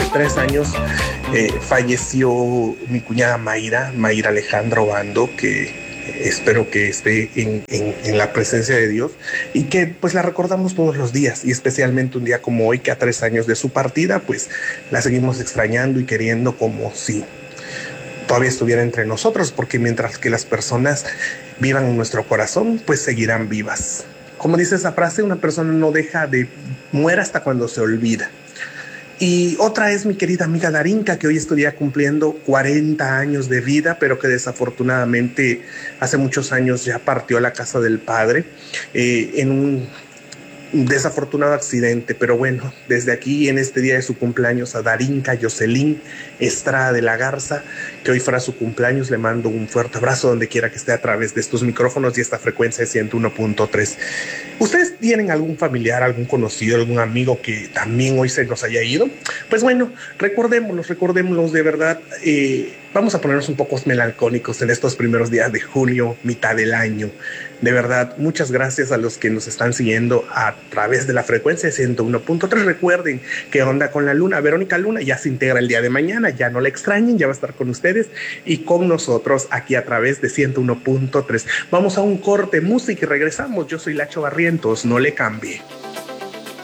3 años falleció mi cuñada Mayra Alejandra Obando, que espero que esté en la presencia de Dios y que pues la recordamos todos los días, y especialmente un día como hoy, que a 3 años de su partida pues la seguimos extrañando y queriendo como si todavía estuviera entre nosotros, porque mientras que las personas vivan en nuestro corazón, pues seguirán vivas. Como dice esa frase, una persona no deja de muere hasta cuando se olvida. Y otra es mi querida amiga Darinka, que hoy estaría cumpliendo 40 años de vida, pero que desafortunadamente hace muchos años ya partió a la casa del padre en un desafortunado accidente. Pero bueno, desde aquí, en este día de su cumpleaños, a Darinka Jocelyn Estrada de la Garza, que hoy fuera su cumpleaños, le mando un fuerte abrazo donde quiera que esté a través de estos micrófonos y esta frecuencia de 101.3. ¿Ustedes tienen algún familiar, algún conocido, algún amigo que también hoy se nos haya ido? Pues bueno, recordémoslos de verdad. Vamos a ponernos un poco melancólicos en estos primeros días de junio, mitad del año. De verdad, muchas gracias a los que nos están siguiendo a través de la frecuencia de 101.3. Recuerden que Onda con la Luna, Verónica Luna, ya se integra el día de mañana, ya no la extrañen, ya va a estar con ustedes y con nosotros aquí a través de 101.3. Vamos a un corte música y regresamos. Yo soy Lacho Barrientos, no le cambie.